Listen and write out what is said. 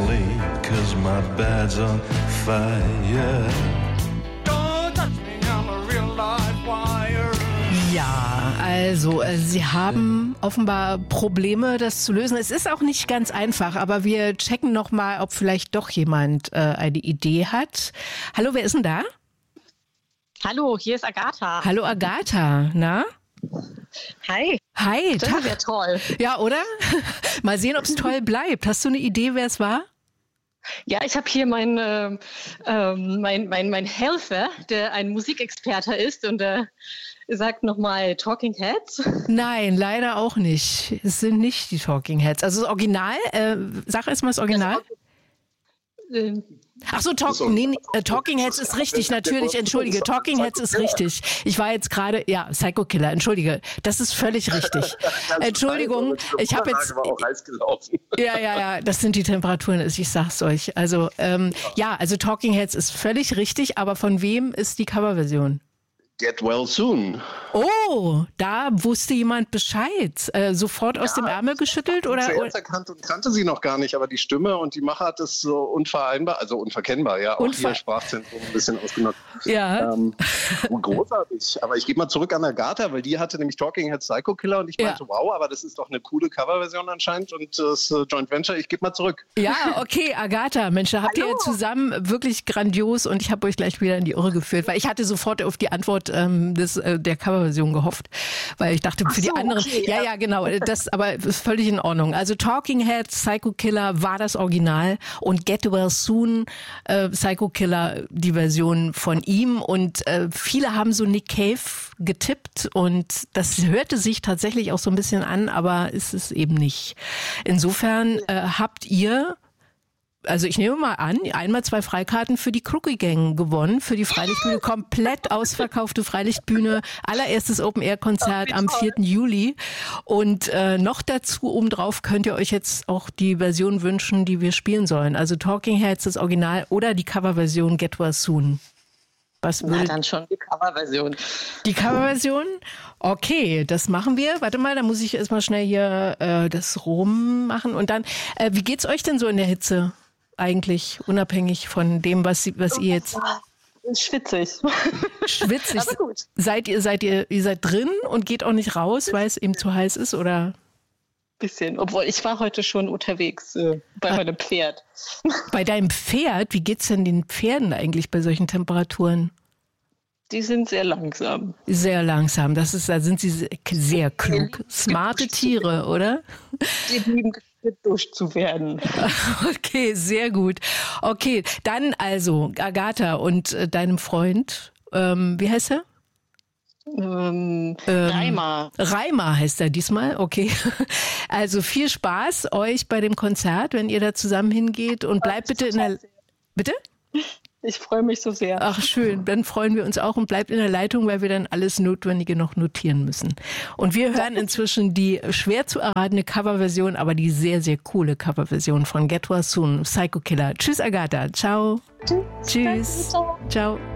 sleep, 'cause my bed's on fire. Don't touch me, I'm a real live wire. Ja, also Sie haben offenbar Probleme, das zu lösen. Es ist auch nicht ganz einfach, aber wir checken noch mal, ob vielleicht doch jemand eine Idee hat. Hallo, wer ist denn da? Hallo, hier ist Agatha. Hallo Agatha, na? Hi. Hi, Das Tag. wäre toll. Ja, oder? Mal sehen, ob es toll bleibt. Hast du eine Idee, wer es war? Ja, ich habe hier mein Helfer, der ein Musikexperte ist und der sagt nochmal Talking Heads. Nein, leider auch nicht. Es sind nicht die Talking Heads. Also das Original, sag erst mal das Original. Ach so, Talking Heads ist richtig, natürlich, entschuldige, Talking Heads ist richtig. Ich war jetzt gerade, ja, Psycho Killer, entschuldige, das ist völlig richtig. Entschuldigung, ich habe jetzt... Ja, das sind die Temperaturen, ich sag's euch. Also, also Talking Heads ist völlig richtig, aber von wem ist die Coverversion? Get Well Soon. Oh, da wusste jemand Bescheid. Sofort aus dem Ärmel geschüttelt? Oder? Zuerst erkannt und kannte sie noch gar nicht, aber die Stimme und die Machart ist so unverkennbar, ja, auch ihr Sprachzentrum ein bisschen ausgenutzt. Ja. Großartig. Aber ich gebe mal zurück an Agatha, weil die hatte nämlich Talking Heads Psycho Killer und ich meinte, wow, aber das ist doch eine coole Coverversion anscheinend und das Joint Venture, ich gebe mal zurück. Ja, okay, Agatha, Mensch, da habt ihr zusammen wirklich grandios und ich habe euch gleich wieder in die Irre geführt, weil ich hatte sofort auf die Antwort der Coverversion gehofft, weil ich dachte, für die anderen, okay, ja, genau, das aber ist völlig in Ordnung. Also Talking Heads, Psycho Killer war das Original und Get Well Soon, Psycho Killer, die Version von ihm und viele haben so Nick Cave getippt und das hörte sich tatsächlich auch so ein bisschen an, aber ist es eben nicht. Insofern habt ihr, also ich nehme mal an, einmal 2 Freikarten für die Crookie Gang gewonnen, für die Freilichtbühne, komplett ausverkaufte Freilichtbühne, allererstes Open-Air-Konzert am 4. Juli und noch dazu obendrauf könnt ihr euch jetzt auch die Version wünschen, die wir spielen sollen, also Talking Heads, das Original oder die Coverversion Get Well Soon. Na, dann schon die Coverversion. Die Coverversion? Okay, das machen wir. Warte mal, da muss ich erstmal schnell hier das rummachen und dann, wie geht's euch denn so in der Hitze? Eigentlich, unabhängig von dem, was ihr jetzt... Schwitzig. Schwitzig. Aber gut. Ihr seid drin und geht auch nicht raus, weil es eben zu heiß ist, oder? Bisschen, obwohl ich war heute schon unterwegs bei meinem Pferd. Bei deinem Pferd? Wie geht's denn den Pferden eigentlich bei solchen Temperaturen? Die sind sehr langsam. Sehr langsam, da sind sie sehr klug. Smarte Tiere, oder? Die lieben geduscht zu werden. Okay, sehr gut. Okay, dann also Agatha und deinem Freund, wie heißt er? Reimer. Reimer heißt er diesmal, okay. Also viel Spaß euch bei dem Konzert, wenn ihr da zusammen hingeht und bleibt bitte in der... Bitte? Ich freue mich so sehr. Ach schön, dann freuen wir uns auch und bleibt in der Leitung, weil wir dann alles Notwendige noch notieren müssen. Und wir hören inzwischen die schwer zu erratene Coverversion, aber die sehr, sehr coole Coverversion von Get Well Soon, Psycho Killer. Tschüss Agatha, ciao. Tschüss. Ciao.